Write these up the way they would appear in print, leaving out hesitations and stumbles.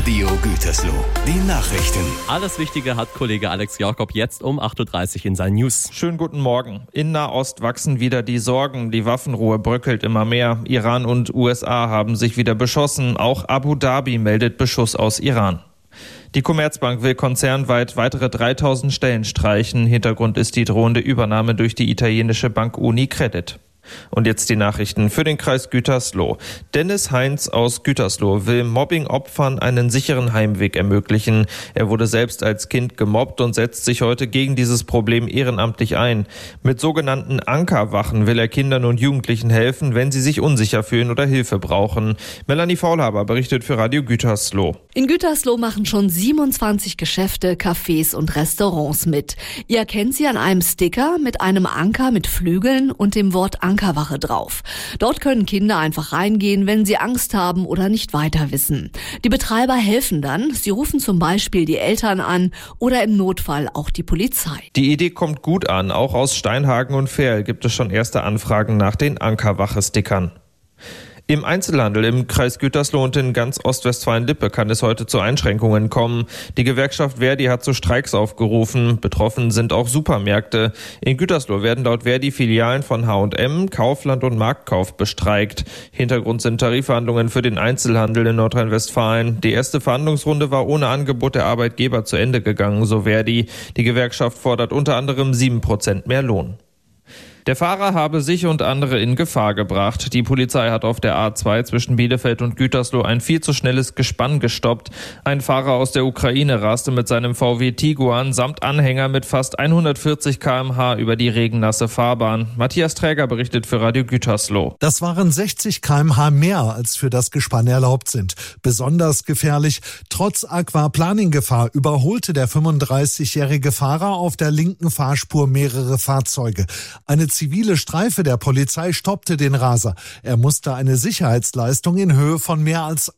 Radio Gütersloh. Die Nachrichten. Alles Wichtige hat Kollege Alex Jakob jetzt um 8.30 Uhr in seinen News. Schönen guten Morgen. In Nahost wachsen wieder die Sorgen. Die Waffenruhe bröckelt immer mehr. Iran und USA haben sich wieder beschossen. Auch Abu Dhabi meldet Beschuss aus Iran. Die Commerzbank will konzernweit weitere 3.000 Stellen streichen. Hintergrund ist die drohende Übernahme durch die italienische Bank UniCredit. Und jetzt die Nachrichten für den Kreis Gütersloh. Dennis Heinz aus Gütersloh will Mobbing-Opfern einen sicheren Heimweg ermöglichen. Er wurde selbst als Kind gemobbt und setzt sich heute gegen dieses Problem ehrenamtlich ein. Mit sogenannten Ankerwachen will er Kindern und Jugendlichen helfen, wenn sie sich unsicher fühlen oder Hilfe brauchen. Melanie Faulhaber berichtet für Radio Gütersloh. In Gütersloh machen schon 27 Geschäfte, Cafés und Restaurants mit. Ihr kennt sie an einem Sticker mit einem Anker mit Flügeln und dem Wort Ankerwache drauf. Dort können Kinder einfach reingehen, wenn sie Angst haben oder nicht weiter wissen. Die Betreiber helfen dann. Sie rufen zum Beispiel die Eltern an oder im Notfall auch die Polizei. Die Idee kommt gut an. Auch aus Steinhagen und Verl gibt es schon erste Anfragen nach den Ankerwache-Stickern. Im Einzelhandel im Kreis Gütersloh und in ganz Ostwestfalen-Lippe kann es heute zu Einschränkungen kommen. Die Gewerkschaft Verdi hat zu Streiks aufgerufen. Betroffen sind auch Supermärkte. In Gütersloh werden laut Verdi Filialen von H&M, Kaufland und Marktkauf bestreikt. Hintergrund sind Tarifverhandlungen für den Einzelhandel in Nordrhein-Westfalen. Die erste Verhandlungsrunde war ohne Angebot der Arbeitgeber zu Ende gegangen, so Verdi. Die Gewerkschaft fordert unter anderem 7% mehr Lohn. Der Fahrer habe sich und andere in Gefahr gebracht. Die Polizei hat auf der A2 zwischen Bielefeld und Gütersloh ein viel zu schnelles Gespann gestoppt. Ein Fahrer aus der Ukraine raste mit seinem VW Tiguan samt Anhänger mit fast 140 km/h über die regennasse Fahrbahn. Matthias Träger berichtet für Radio Gütersloh. Das waren 60 km/h mehr, als für das Gespann erlaubt sind. Besonders gefährlich, trotz Aquaplaning-Gefahr überholte der 35-jährige Fahrer auf der linken Fahrspur mehrere Fahrzeuge. Eine zivile Streife der Polizei stoppte den Raser. Er musste eine Sicherheitsleistung in Höhe von mehr als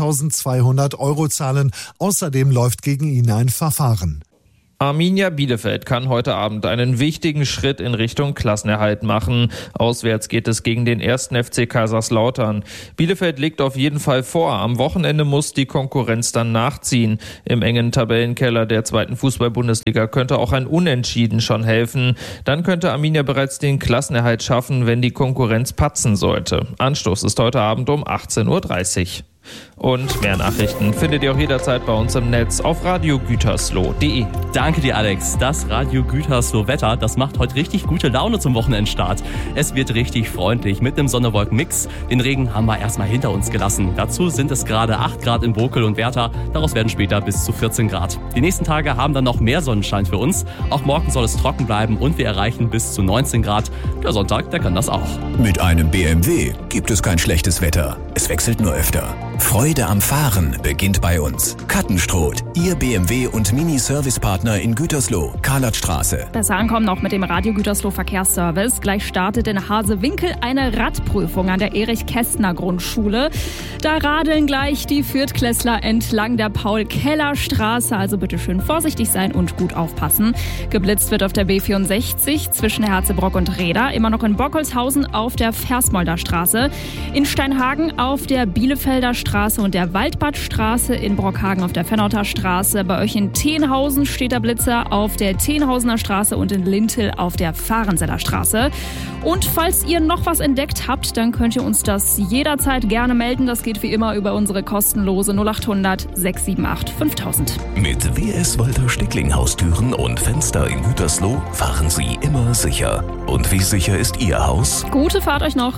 1.200 € zahlen. Außerdem läuft gegen ihn ein Verfahren. Arminia Bielefeld kann heute Abend einen wichtigen Schritt in Richtung Klassenerhalt machen. Auswärts geht es gegen den 1. FC Kaiserslautern. Bielefeld liegt auf jeden Fall vor. Am Wochenende muss die Konkurrenz dann nachziehen. Im engen Tabellenkeller der 2. Fußball-Bundesliga könnte auch ein Unentschieden schon helfen. Dann könnte Arminia bereits den Klassenerhalt schaffen, wenn die Konkurrenz patzen sollte. Anstoß ist heute Abend um 18.30 Uhr. Und mehr Nachrichten findet ihr auch jederzeit bei uns im Netz auf radiogütersloh.de. Danke dir, Alex. Das Radio Gütersloh Wetter, das macht heute richtig gute Laune zum Wochenendstart. Es wird richtig freundlich mit einem Sonne-Wolken-Mix. Den Regen haben wir erstmal hinter uns gelassen. Dazu sind es gerade 8 Grad in Bokel und Werther. Daraus werden später bis zu 14 Grad. Die nächsten Tage haben dann noch mehr Sonnenschein für uns. Auch morgen soll es trocken bleiben und wir erreichen bis zu 19 Grad. Der Sonntag, der kann das auch. Mit einem BMW gibt es kein schlechtes Wetter. Es wechselt nur öfter. Freude am Fahren beginnt bei uns. Kattenstroth, Ihr BMW- und Mini-Service-Partner in Gütersloh, Karlatstraße. Besser ankommen noch mit dem Radio Gütersloh Verkehrsservice. Gleich startet in Hasewinkel eine Radprüfung an der Erich-Kästner-Grundschule. Da radeln gleich die Viertklässler entlang der Paul-Keller-Straße. Also bitte schön vorsichtig sein und gut aufpassen. Geblitzt wird auf der B64 zwischen Herzebrock und Reda. Immer noch in Bockelshausen auf der Versmolder Straße. In Steinhagen auf der Bielefelder Straße und der Waldbadstraße, in Brockhagen auf der Fennauter Straße. Bei euch in Tenhausen steht der Blitzer auf der Tenhausener Straße und in Lintel auf der Fahrenseller Straße. Und falls ihr noch was entdeckt habt, dann könnt ihr uns das jederzeit gerne melden. Das geht wie immer über unsere kostenlose 0800 678 5000. Mit WS Walter Stickling Haustüren und Fenster in Gütersloh fahren Sie immer sicher. Und wie sicher ist Ihr Haus? Gute Fahrt euch noch.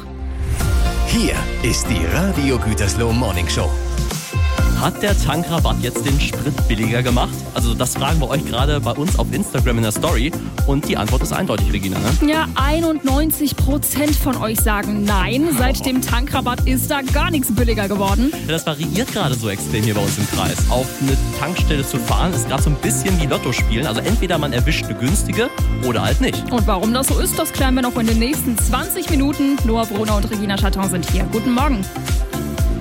Hier ist die Radio Gütersloh Morning Show. Hat der Tankrabatt jetzt den Sprit billiger gemacht? Also das fragen wir euch gerade bei uns auf Instagram in der Story. Und die Antwort ist eindeutig, Regina, ne? Ja, 91% von euch sagen nein. Seit dem Tankrabatt ist da gar nichts billiger geworden. Ja, das variiert gerade so extrem hier bei uns im Kreis. Auf eine Tankstelle zu fahren ist gerade so ein bisschen wie Lotto spielen. Also entweder man erwischt eine günstige oder halt nicht. Und warum das so ist, das klären wir noch in den nächsten 20 Minuten. Noah Brunner und Regina Chatton sind hier. Guten Morgen.